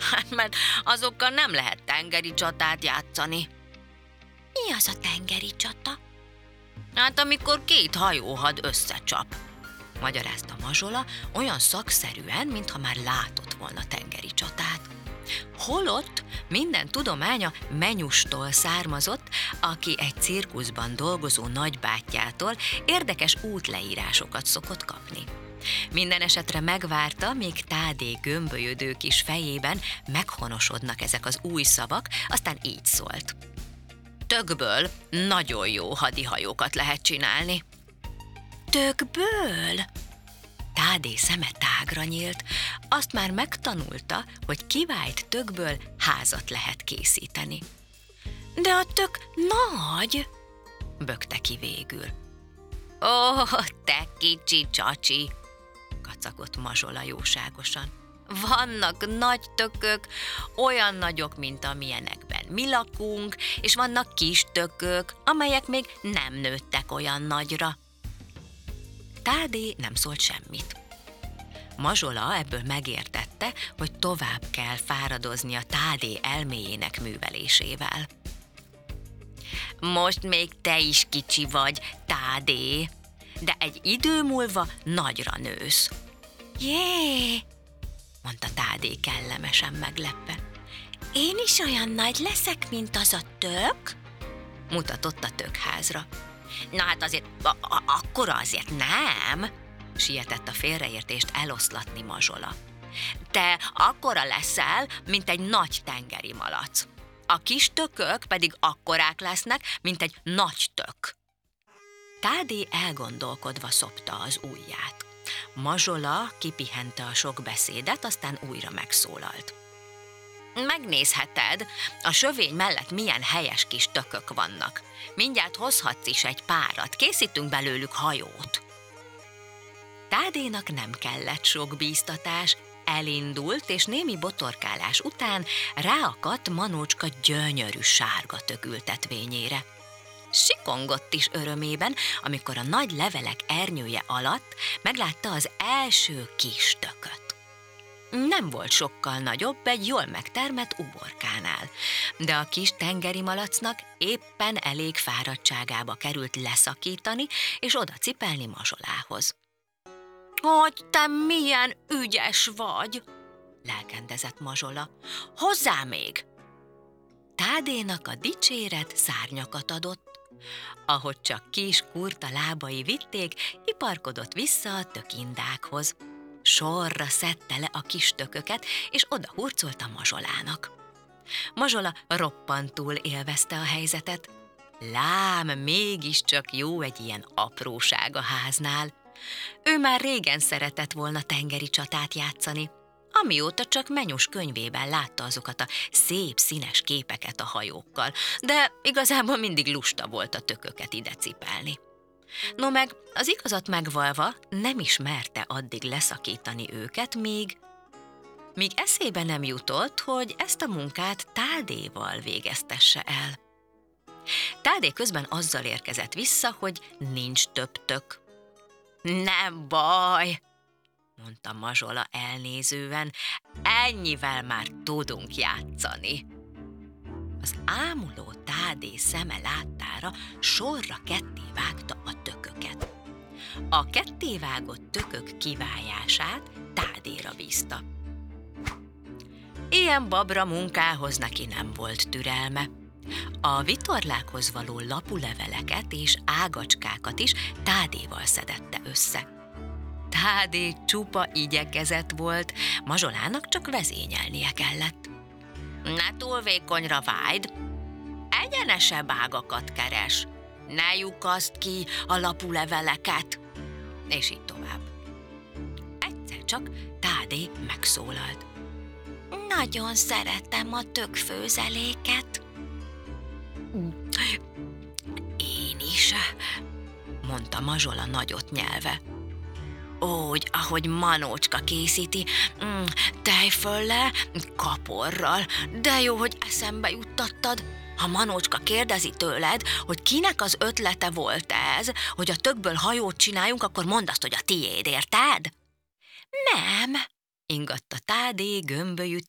Hát, mert azokkal nem lehet tengeri csatát játszani. Mi az a tengeri csata? Hát amikor két hajóhad összecsap, magyarázta Mazsola olyan szakszerűen, mintha már látott volna tengeri csatát. Holott minden tudománya Menyustól származott, aki egy cirkuszban dolgozó nagybátyjától érdekes útleírásokat szokott kapni. Minden esetre megvárta, míg Tádé gömbölyödő kis fejében meghonosodnak ezek az új szavak, aztán így szólt. Tökből nagyon jó hadihajókat lehet csinálni. Tökből? Tádé szeme tágra nyílt, azt már megtanulta, hogy kivált tökből házat lehet készíteni. De a tök nagy, bökte ki végül. Ó, te kicsi csacsi, kacagott Mazsola jóságosan. Vannak nagy tökök, olyan nagyok, mint amilyenekben mi lakunk, és vannak kis tökök, amelyek még nem nőttek olyan nagyra. Tádé nem szólt semmit. Mazsola ebből megértette, hogy tovább kell fáradozni a Tádé elméjének művelésével. Most még te is kicsi vagy, Tádé, de egy idő múlva nagyra nősz. Jé, mondta Tádé kellemesen meglepve. én is olyan nagy leszek, mint az a tök? Mutatott a tökházra. Na hát azért, akkora azért nem, sietett a félreértést eloszlatni Mazsola. Te akkora leszel, mint egy nagy tengeri malac. A kis tökök pedig akkorák lesznek, mint egy nagy tök. Tádé elgondolkodva szopta az ujját. Mazsola kipihente a sok beszédet, aztán újra megszólalt. Megnézheted, a sövény mellett milyen helyes kis tökök vannak. Mindjárt hozhatsz is egy párat, készítünk belőlük hajót. Tádénak nem kellett sok bíztatás, elindult, és némi botorkálás után ráakadt Manócska gyönyörű sárga tökültetvényére. Sikongott is örömében, amikor a nagy levelek ernyője alatt meglátta az első kis tököt. Nem volt sokkal nagyobb egy jól megtermett uborkánál, de a kis tengeri malacnak éppen elég fáradtságába került leszakítani és oda cipelni Mazsolához. Hogy te milyen ügyes vagy, lelkendezett Mazsola. Hozzá még! Tádénak a dicséret szárnyakat adott. Ahogy csak kis kurta lábai vitték, iparkodott vissza a tökindákhoz. Sorra szedte le a kis tököket, és oda hurcolta Mazsolának. Mazsola roppantul élvezte a helyzetet. Lám, mégiscsak jó egy ilyen apróság a háznál. Ő már régen szeretett volna tengeri csatát játszani, amióta csak Menyus könyvében látta azokat a szép színes képeket a hajókkal, de igazából mindig lusta volt a tököket ide cipelni. No meg az igazat megvalva nem is merte addig leszakítani őket, míg eszébe nem jutott, hogy ezt a munkát Tádéval végeztesse el. Tádé közben azzal érkezett vissza, hogy nincs több tök. Nem baj, mondta Mazsola elnézően, ennyivel már tudunk játszani. Az ámuló Tádé szeme láttára sorra kettévágta a tököket. A kettévágott tökök kivágását Tádéra bízta. Ilyen babra munkához neki nem volt türelme. A vitorlákhoz való lapuleveleket és ágacskákat is Tádéval szedette össze. Tádé csupa igyekezett volt, Mazsolának csak vezényelnie kellett. Ne túl vékonyra vájd, egyenesebb ágakat keres, ne lyukaszd ki a lapuleveleket, és így tovább. Egyszer csak Tádé megszólalt. Nagyon szeretem a tökfőzeléket. Én is, mondta Mazsola nagyot nyelve. Úgy, ahogy Manócska készíti, tejföllel, kaporral, de jó, hogy eszembe juttattad. Ha Manócska kérdezi tőled, hogy kinek az ötlete volt ez, hogy a tökből hajót csináljunk, akkor mondd azt, hogy a tiéd, érted? Nem, ingatta Tádé gömbölyű